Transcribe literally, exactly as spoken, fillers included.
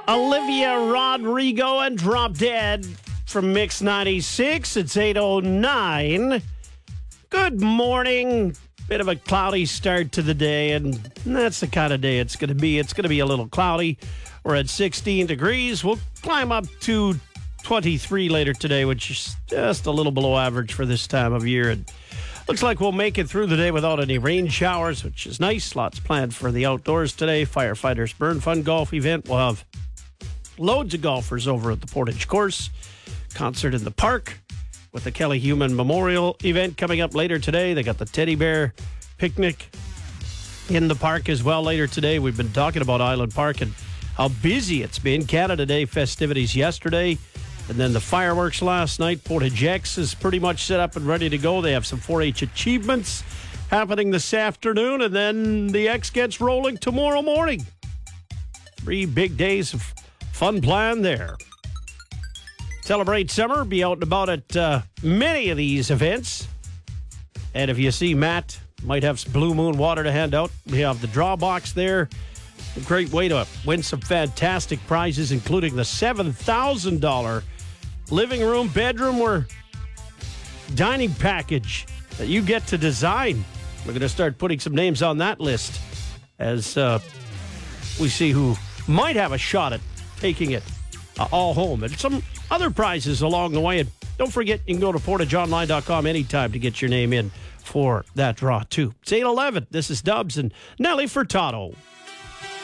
Olivia Rodrigo and Drop Dead from Mix ninety-six. It's eight oh nine. Good morning. Bit of a cloudy start to the day, and that's the kind of day it's going to be. It's going to be a little cloudy. We're at sixteen degrees. We'll climb up to twenty-three later today, which is just a little below average for this time of year. And looks like we'll make it through the day without any rain showers, which is nice. Lots planned for the outdoors today. Firefighters Burn Fun Golf event. We'll have loads of golfers over at the Portage Course. Concert in the park with the Kelly Human Memorial event coming up later today. They got the teddy bear picnic in the park as well later today. We've been talking about Island Park and how busy it's been. Canada Day festivities yesterday, and then the fireworks last night. Portage X is pretty much set up and ready to go. They have some four H achievements happening this afternoon, and then the X gets rolling tomorrow morning. Three big days of fun planned there. Celebrate summer. Be out and about at uh, many of these events. And if you see Matt, might have some Blue Moon water to hand out. We have the draw box there. A great way to win some fantastic prizes, including the seven thousand dollars living room, bedroom, or dining package that you get to design. We're going to start putting some names on that list as uh, we see who might have a shot at taking it uh, all home. And some other prizes along the way. And don't forget, you can go to portage online dot com anytime to get your name in for that draw, too. It's eight eleven. This is Dubs and Nelly Furtado.